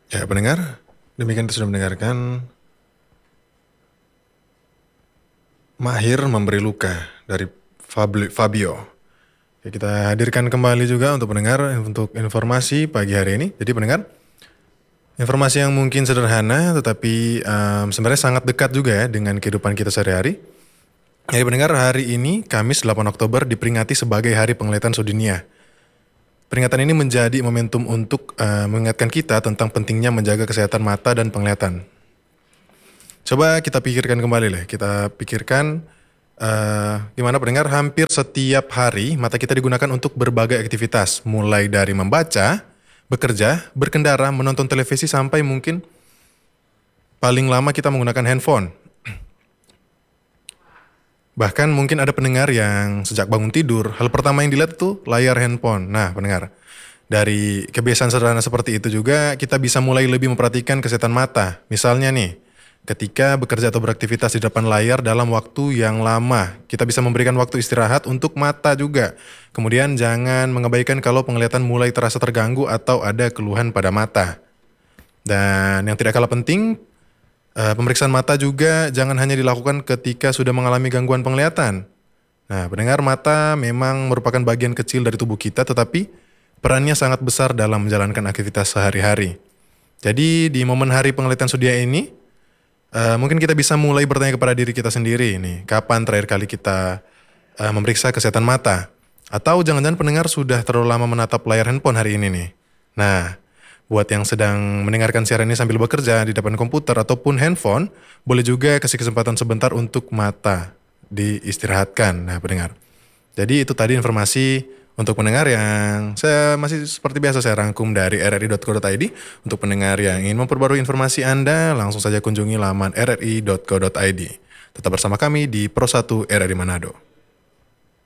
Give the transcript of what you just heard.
Ya, pendengar, demikian kita sudah mendengarkan Mahir Memberi Luka dari Fabio. Oke, kita hadirkan kembali juga untuk pendengar untuk informasi pagi hari ini. Jadi pendengar, informasi yang mungkin sederhana tetapi sebenarnya sangat dekat juga ya dengan kehidupan kita sehari-hari. Jadi pendengar, hari ini Kamis 8 Oktober diperingati sebagai Hari Penglihatan Sedunia. Peringatan ini menjadi momentum untuk mengingatkan kita tentang pentingnya menjaga kesehatan mata dan penglihatan. Coba kita pikirkan kembali lah. Kita pikirkan gimana pendengar, hampir setiap hari mata kita digunakan untuk berbagai aktivitas. Mulai dari membaca, bekerja, berkendara, menonton televisi, sampai mungkin paling lama kita menggunakan handphone. Bahkan mungkin ada pendengar yang sejak bangun tidur, hal pertama yang dilihat itu layar handphone. Nah pendengar, dari kebiasaan sederhana seperti itu juga kita bisa mulai lebih memperhatikan kesehatan mata. Misalnya nih, ketika bekerja atau beraktivitas di depan layar dalam waktu yang lama, kita bisa memberikan waktu istirahat untuk mata juga. Kemudian jangan mengabaikan kalau penglihatan mulai terasa terganggu atau ada keluhan pada mata. Dan yang tidak kalah penting, pemeriksaan mata juga jangan hanya dilakukan ketika sudah mengalami gangguan penglihatan. Nah, pendengar, mata memang merupakan bagian kecil dari tubuh kita, tetapi perannya sangat besar dalam menjalankan aktivitas sehari-hari. Jadi di momen Hari Penglihatan Sedunia ini, mungkin kita bisa mulai bertanya kepada diri kita sendiri nih, kapan terakhir kali kita memeriksa kesehatan mata? Atau jangan-jangan pendengar sudah terlalu lama menatap layar handphone hari ini nih. Nah, buat yang sedang mendengarkan siaran ini sambil bekerja di depan komputer ataupun handphone, boleh juga kasih kesempatan sebentar untuk mata diistirahatkan. Nah, pendengar. Jadi itu tadi informasi untuk pendengar yang saya masih seperti biasa saya rangkum dari rri.co.id. Untuk pendengar yang ingin memperbarui informasi Anda, langsung saja kunjungi laman rri.co.id. Tetap bersama kami di Pro 1 RRI Manado.